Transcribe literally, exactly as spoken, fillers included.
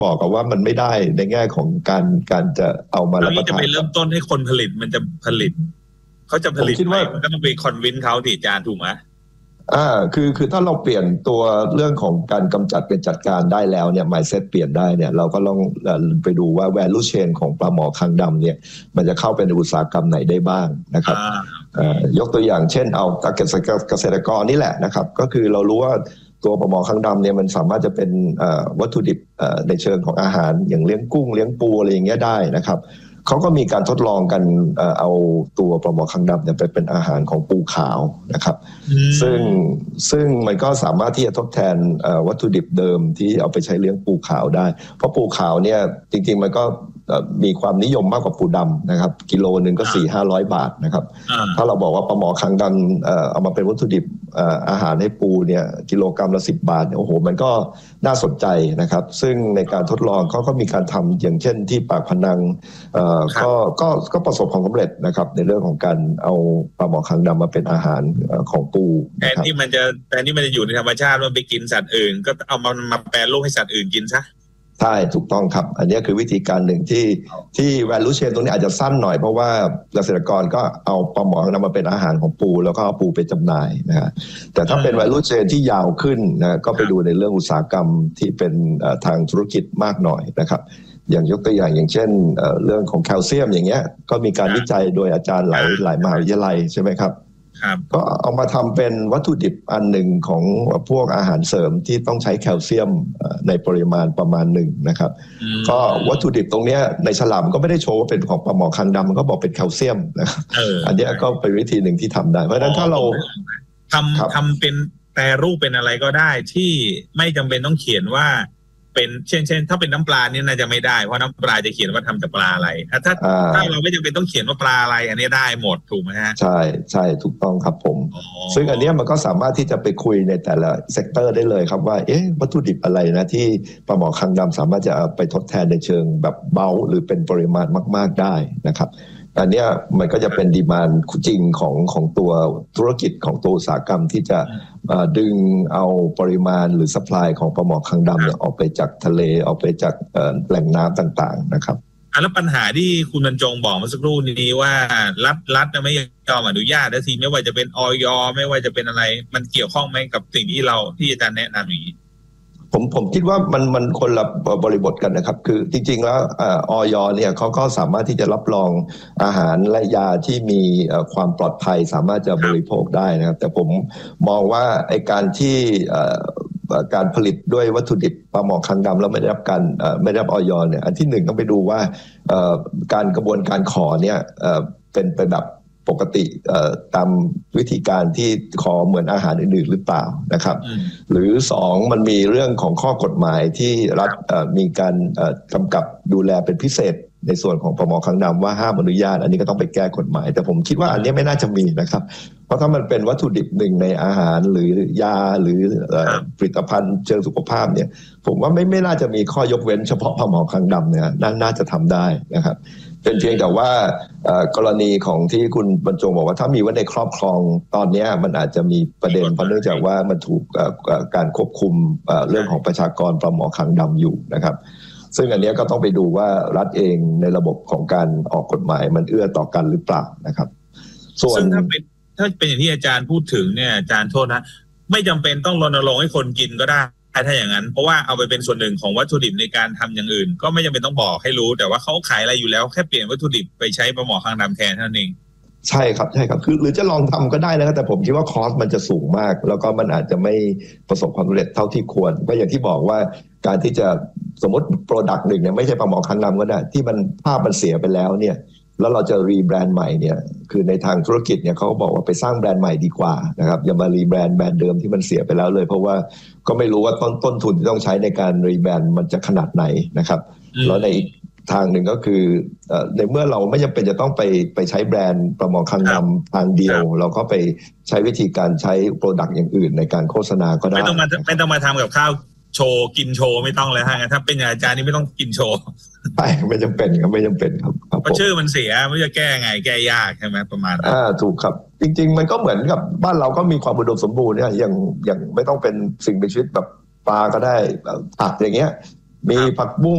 บอกกับว่ามันไม่ได้ในแง่ของการการจะเอามารับประทานจะไปเริ่มต้นให้คนผลิตมันจะผลิตเขาจะผลิตคิดว่ามันก็ต้องไปคอนวินเขาที่อาจารย์ถูกไหมอ่าคือคือถ้าเราเปลี่ยนตัวเรื่องของการกำจัดเป็นจัดการได้แล้วเนี่ย mindset เปลี่ยนได้เนี่ยเราก็ลองไปดูว่า value chain ของปลาหมอคางดำเนี่ยมันจะเข้าไปในอุตสาหกรรมไหนได้บ้างนะครับยกตัวอย่างเช่นเอาเกษตรกรนี่แหละนะครับก็คือเรารู้ว่าตัวปลาหมอคางดำเนี่ยมันสามารถจะเป็นวัตถุดิบในเชิงของอาหารอย่างเลี้ยงกุ้งเลี้ยงปูอะไรอย่างเงี้ยได้นะครับเขาก็มีการทดลองกันเอาตัวปลาหมอคางดำเนี่ยไปเป็นอาหารของปูขาวนะครับซึ่งซึ่งมันก็สามารถที่จะทดแทนวัตถุดิบเดิมที่เอาไปใช้เลี้ยงปูขาวได้เพราะปูขาวเนี่ยจริงๆมันก็มีความนิยมมากกว่าปูดำนะครับกิโลนึงก็ สี่ถึงห้าร้อย บาทนะครับถ้าเราบอกว่าปลาหมอคางดำเอามาเป็นวัตถุดิบอาหารให้ปูเนี่ยกิโลกรัมละสิบบาทโอ้โหมันก็น่าสนใจนะครับซึ่งในการทดลองเขาก็มีการทำอย่างเช่นที่ปากพนังก็ก็ก็ประสบความสำเร็จนะครับในเรื่องของการเอาปลาหมอคางดำมาเป็นอาหารของปูแทนที่มันจะแทนที่มันจะอยู่ในธรรมชาติมันไปกินสัตว์อื่นก็เอามามาแปรรูปให้สัตว์อื่นกินซะใช่ถูกต้องครับอันนี้คือวิธีการหนึ่งที่ที่ value chain ตรงนี้อาจจะสั้นหน่อยเพราะว่าเกษตรกรก็เอาปลาหมอนำมาเป็นอาหารของปูแล้วก็เอาปูไปจำหน่ายนะฮะแต่ถ้าเป็น value chain ที่ยาวขึ้นนะก็ไปดูในเรื่องอุตสาหกรรมที่เป็นทางธุรกิจมากหน่อยนะครับอย่างยกตัวอย่างอย่างเช่นเรื่องของแคลเซียมอย่างเงี้ยก็มีการวิจัยโดยอาจารย์หลายหลายมหาวิทยาลัยใช่ไหมครับก็เอามาทำเป็นวัตถุดิบอันหนึ่งของพวกอาหารเสริมที่ต้องใช้แคลเซียมในปริมาณประมาณหนึ่งนะครับก็วัตถุดิบตรงนี้ในฉลากก็ไม่ได้โชว์ว่าเป็นของปลาหมอคางดำมันก็บอกเป็นแคลเซียมนะครับอันนี้ก็เป็นวิธีหนึ่งที่ทำได้เพราะฉะนั้นถ้าเราทำทำเป็นแปรรูปเป็นอะไรก็ได้ที่ไม่จำเป็นต้องเขียนว่าเป็นเช่นเช่นถ้าเป็นน้ำปลานี่น่าจะไม่ได้เพราะน้ำปลาจะเขียนว่าทำจากปลาอะไรถ้าถ้าเราไม่จำเป็นต้องเขียนว่าปลาอะไรอันนี้ได้หมดถูกไหมฮะใช่ใช่ถูกต้องครับผมซึ่งอันนี้มันก็สามารถที่จะไปคุยในแต่ละเซกเตอร์ได้เลยครับว่าเอ๊ะวัตถุดิบอะไรนะที่ปลาหมอคางดำสามารถจะเอาไปทดแทนในเชิงแบบเบาหรือเป็นปริมาณมากๆได้นะครับอันนี้มันก็จะเป็นดีมานด์จริงของของตัวธุรกิจของตัวอุตสาหกรรมที่จะดึงเอาปริมาณหรือซัพพลายของปลาหมอคางดำเนี่ยออกไปจากทะเลออกไปจากแหล่งน้ำต่างๆนะครับแล้วปัญหาที่คุณบรรจงบอกเมื่อสักครู่นี้ว่ารัฐรัฐไม่ยอมอนุญาตและทีไม่ว่าจะเป็นอย.ไม่ว่าจะเป็นอะไรมันเกี่ยวข้องไหมกับสิ่งที่เราที่อาจารย์แนะนำอย่างนี้ผมผมคิดว่ามันมันคนละบริบทกันนะครับคือจริงๆแล้วอย.เนี่ยเขาก็สามารถที่จะรับรองอาหารและยาที่มีความปลอดภัยสามารถจะบริโภคได้นะครับแต่ผมมองว่าไอ้การที่การผลิตด้วยวัตถุดิบปลาหมอคางดำแล้วไม่ได้รับการไม่ได้รับอย.เนี่ยอันที่หนึ่งต้องไปดูว่าการกระบวนการขอเนี่ยเป็นไปแบบปกติตามวิธีการที่ขอเหมือนอาหารอื่นๆหรือเปล่านะครับหรือสองมันมีเรื่องของข้อกฎหมายที่รัฐมีการกำกับดูแลเป็นพิเศษในส่วนของปลาหมอคางดำว่าห้ามอนุญาตอันนี้ก็ต้องไปแก้กฎหมายแต่ผมคิดว่าอันนี้ไม่น่าจะมีนะครับเพราะถ้ามันเป็นวัตถุดิบหนึ่งในอาหารหรือยาหรือผลิตภัณฑ์เชิงสุขภาพเนี่ยผมว่าไม่ไม่น่าจะมีข้อยกเว้นเฉพาะปลาหมอคางดำเนี่ยน่าจะทำได้นะครับเป็นเพียงแต่ว่ากรณีของที่คุณบรรจงบอกว่าถ้ามีไว้ในครอบครองตอนนี้มันอาจจะมีประเด็นเพราะเนื่องจากว่ามันถูกการควบคุมเรื่องของประชากรปลาหมอคางดำอยู่นะครับซึ่งอันนี้ก็ต้องไปดูว่ารัฐเองในระบบของการออกกฎหมายมันเอื้อต่อกันหรือเปล่านะครับส่วนถ้าเป็นถ้าเป็นอย่างที่อาจารย์พูดถึงเนี่ยอาจารย์โทษนะไม่จำเป็นต้องรณรงค์ให้คนกินก็ได้ถ้าอย่างนั้นเพราะว่าเอาไปเป็นส่วนหนึ่งของวัตถุดิบในการทำอย่างอื่นก็ไม่จำเป็นต้องบอกให้รู้แต่ว่าเขาขายอะไรอยู่แล้วแค่เปลี่ยนวัตถุดิบไปใช้ปลาหมอคางดำแทนเท่านั้นเองใช่ครับใช่ครับคือหรือจะลองทำก็ได้นะครับแต่ผมคิดว่าคอสมันจะสูงมากแล้วก็มันอาจจะไม่ประสบความสำเร็จเท่าที่ควรก็อย่างที่บอกว่าการที่จะสมมติโปรดักต์หนึ่งเนี่ยไม่ใช่ปลาหมอคางดำก็ได้ที่มันภาพมันเสียไปแล้วเนี่ยแล้วเราจะรีแบรนด์ใหม่เนี่ยคือในทางธุรกิจเนี่ยเขาบอกว่าไปสร้างแบรนด์ใหม่ดีกว่านะครับอย่ามารีแบรนด์แบรนด์เดิมที่มันเสียไปแล้วเลยเพราะว่าก็ไม่รู้ว่าต้นต้นทุนที่ต้องใช้ในการรีแบรนด์มันจะขนาดไหนนะครับแล้วในอีกทางหนึ่งก็คือในเมื่อเราไม่จำเป็นจะต้องไปไปใช้แบรนด์ปลาหมอคางดำทางเดียวเราก็ไปใช้วิธีการใช้โปรดักต์อย่างอื่นในการโฆษณาก็ได้ไม่ต้องมาไม่ต้องมาทำกับข้าวโชว์กินโชว์ไม่ต้องเลยฮะถ้าเป็นอาจารย์นี่ไม่ต้องกินโชว์ใช่ไม่จำเป็นครับไม่จำเป็นครับเพราะชื่อมันเสียไม่จะแก้ไงแก้ยากใช่ไหมประมาณนั้นอ่าถูกครับจริงๆมันก็เหมือนกับบ้านเราก็มีความอุดมสมบูรณ์เนี่ยอย่างอย่างไม่ต้องเป็นสิ่งมีชีวิตแบบปลาก็ได้ผักอย่างเงี้ยมีผักบุ้ง